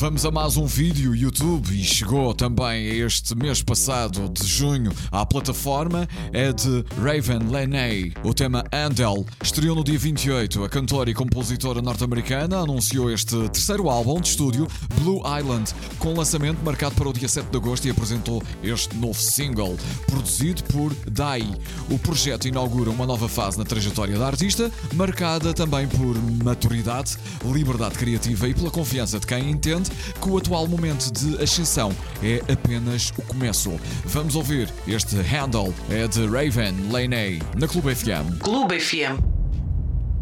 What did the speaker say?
Vamos a mais um vídeo YouTube e chegou também este mês passado de junho à plataforma. É de Raven Lenae. O tema Handel estreou no dia 28. A cantora e compositora norte-americana anunciou este terceiro álbum de estúdio, Blue Island, com lançamento marcado para o dia 7 de agosto, e apresentou este novo single, produzido por Dai. O projeto inaugura uma nova fase na trajetória da artista, marcada também por maturidade, liberdade criativa e pela confiança de quem entende que o atual momento de ascensão é apenas o começo. Vamos ouvir este Handel, é de Raven Lenae, na Clube FM. Clube FM.